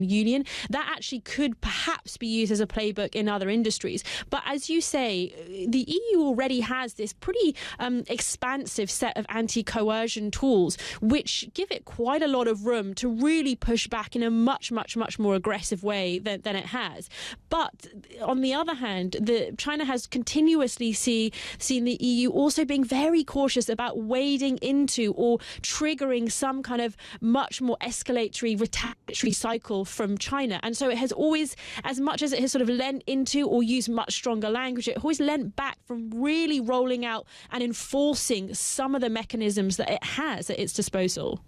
Union, that actually could perhaps be used as a playbook in other industries. But as you say, the EU already has this pretty expansive set of anti-coercion tools, which give it quite a lot of room to really push back in a much, much, much more aggressive way than it has. But on the other hand, China has continuously seen the EU also being very cautious about wading into or triggering some kind of much more escalatory, retaliatory cycle from China. And so it has always, as much as it has sort of lent into or used much stronger language, it always lent back from really rolling out and enforcing some of the mechanisms that it has at its disposal.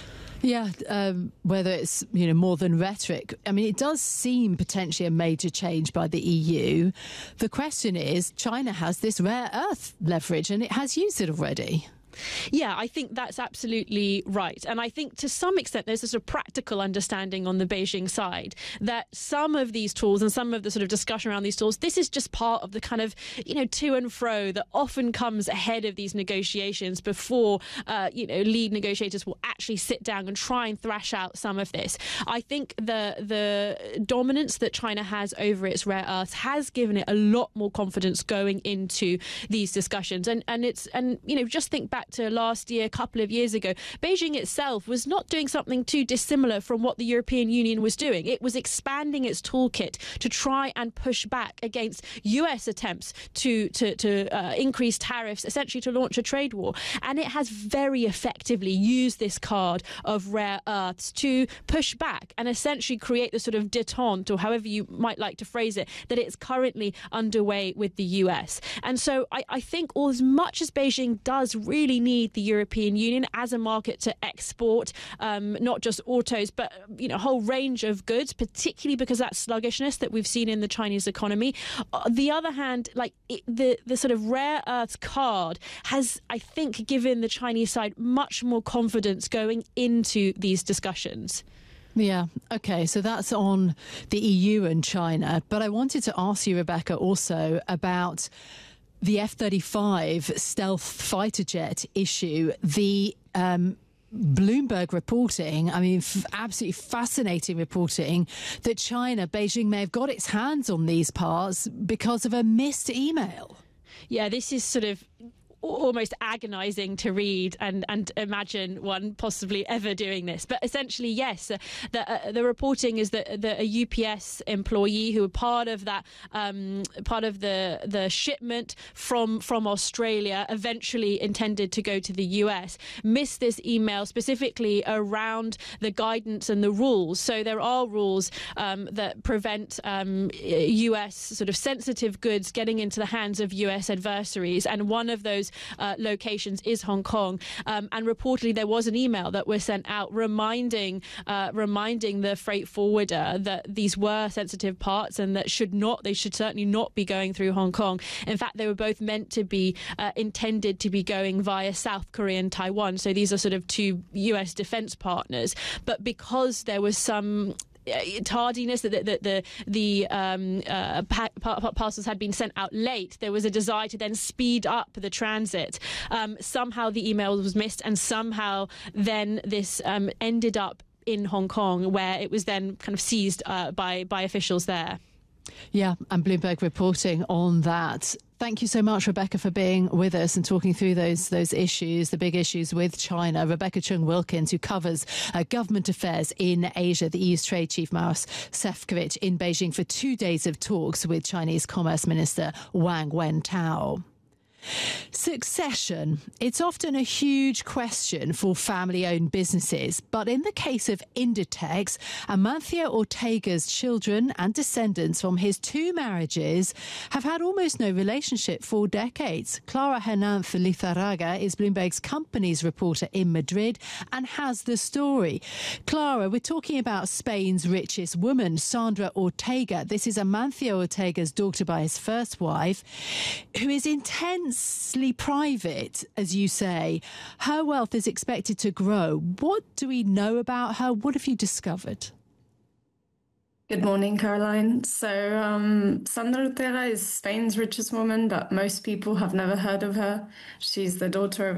Yeah, whether it's more than rhetoric. I mean, it does seem potentially a major change by the EU. The question is, China has this rare earth leverage and it has used it already. Yeah, I think that's absolutely right. And I think to some extent there's a sort of practical understanding on the Beijing side that some of these tools and some of the sort of discussion around these tools, this is just part of the kind of, to and fro that often comes ahead of these negotiations before, lead negotiators will actually sit down and try and thrash out some of this. I think the dominance that China has over its rare earths has given it a lot more confidence going into these discussions. And just think back to last year, a couple of years ago, Beijing itself was not doing something too dissimilar from what the European Union was doing. It was expanding its toolkit to try and push back against US attempts to increase tariffs, essentially to launch a trade war. And it has very effectively used this card of rare earths to push back and essentially create the sort of détente, or however you might like to phrase it, that it's currently underway with the US. And so I think as much as Beijing does really need the European Union as a market to export not just autos but a whole range of goods, particularly because of that sluggishness that we've seen in the Chinese economy. On the other hand, the sort of rare earths card has, I think, given the Chinese side much more confidence going into these discussions. Yeah, okay, so that's on the EU and China. But I wanted to ask you, Rebecca, also about the F-35 stealth fighter jet issue. The Bloomberg reporting, absolutely fascinating reporting, that Beijing may have got its hands on these parts because of a missed email. Yeah, this is sort of almost agonizing to read and imagine one possibly ever doing this. But essentially, yes, the reporting is that a UPS employee who were part of that, part of the shipment from Australia, eventually intended to go to the US, missed this email specifically around the guidance and the rules. So there are rules that prevent US sort of sensitive goods getting into the hands of US adversaries, and one of those locations is Hong Kong. And reportedly there was an email that was sent out reminding the freight forwarder that these were sensitive parts and that they should certainly not be going through Hong Kong. In fact, they were both meant to be intended to be going via South Korea and Taiwan. So these are sort of two US defense partners. But because there was some tardiness, that the parcels had been sent out late, there was a desire to then speed up the transit. Somehow the email was missed, and somehow then this ended up in Hong Kong, where it was then kind of seized by officials there. Yeah, and Bloomberg reporting on that. Thank you so much, Rebecca, for being with us and talking through those issues, the big issues with China. Rebecca Chung-Wilkins, who covers government affairs in Asia, the EU's trade chief, Maros Sefcovic, in Beijing for 2 days of talks with Chinese Commerce Minister Wang Wentao. Succession. It's often a huge question for family-owned businesses, but in the case of Inditex, Amancio Ortega's children and descendants from his 2 marriages have had almost no relationship for decades. Clara Hernanz Lizarraga is Bloomberg's company's reporter in Madrid and has the story. Clara, we're talking about Spain's richest woman, Sandra Ortega. This is Amancio Ortega's daughter by his first wife, who is intensely private, as you say. Her wealth is expected to grow. What do we know about her? What have you discovered? Good morning, Caroline. So Sandra Ortega is Spain's richest woman, but most people have never heard of her. She's the daughter of